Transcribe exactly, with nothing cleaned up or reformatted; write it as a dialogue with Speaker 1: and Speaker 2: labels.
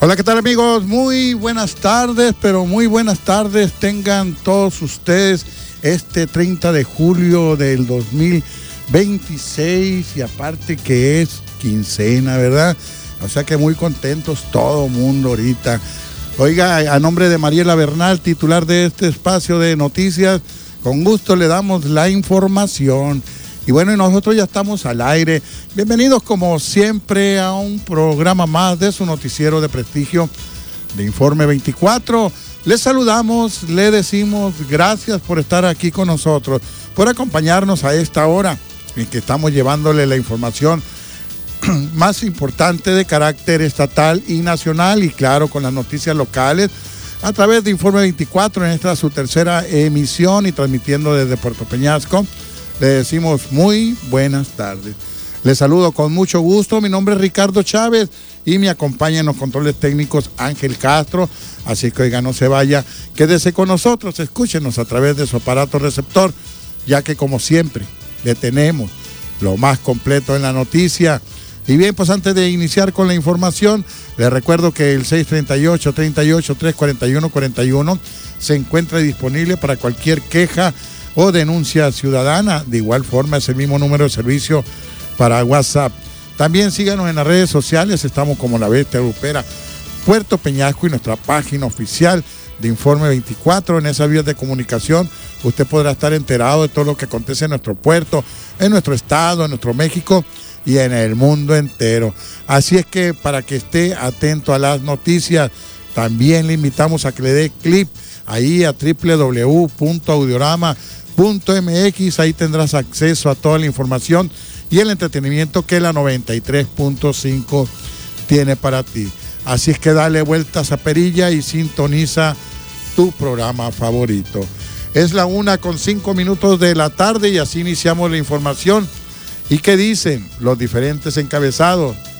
Speaker 1: Hola, ¿qué tal, amigos? Muy buenas tardes, pero muy buenas tardes tengan todos ustedes este treinta de julio del dos mil veintiséis, y aparte que es quincena, ¿verdad? O sea que muy contentos todo mundo ahorita. Oiga, a nombre de Mariela Bernal, titular de este espacio de noticias, con gusto le damos la información. Y bueno, y nosotros ya estamos al aire. Bienvenidos como siempre a un programa más de su noticiero de prestigio de Informe veinticuatro. Les saludamos, le decimos gracias por estar aquí con nosotros, por acompañarnos a esta hora en que estamos llevándole la información más importante de carácter estatal y nacional, y claro, con las noticias locales a través de Informe veinticuatro en esta su tercera emisión y transmitiendo desde Puerto Peñasco. Le decimos muy buenas tardes. Les saludo con mucho gusto. Mi nombre es Ricardo Chávez y me acompaña en los controles técnicos Ángel Castro. Así que, oiga, no se vaya, quédese con nosotros, escúchenos a través de su aparato receptor, ya que como siempre le tenemos lo más completo en la noticia. Y bien, pues antes de iniciar con la información, les recuerdo que el seis tres ocho, tres ocho, tres cuatro uno, cuatro uno se encuentra disponible para cualquier queja o denuncia ciudadana. De igual forma, es el mismo número de servicio para WhatsApp. También síganos en las redes sociales, estamos como La Bestia Grupera Puerto Peñasco y nuestra página oficial de Informe veinticuatro. En esas vías de comunicación usted podrá estar enterado de todo lo que acontece en nuestro puerto, en nuestro estado, en nuestro México y en el mundo entero. Así es que para que esté atento a las noticias, también le invitamos a que le dé clic ahí a doble u doble u doble u punto audiorama punto m x. Ahí tendrás acceso a toda la información y el entretenimiento que la noventa y tres punto cinco tiene para ti. Así es que dale vueltas a perilla y sintoniza tu programa favorito. Es la una con cinco minutos de la tarde y así iniciamos la información. ¿Y qué dicen los diferentes encabezados